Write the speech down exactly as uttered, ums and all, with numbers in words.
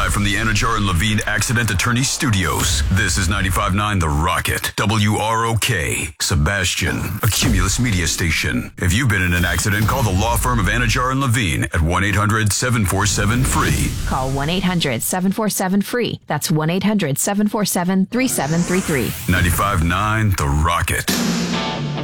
Live from the Anajar and Levine Accident Attorney Studios. This is ninety-five point nine The Rocket. W R O K. Sebastian. A Cumulus media station. If you've been in an accident, call the law firm of Anajar and Levine at one eight hundred seven four seven free. Call one eight hundred seven four seven free. That's one eight hundred seven four seven three seven three three. ninety-five point nine The Rocket.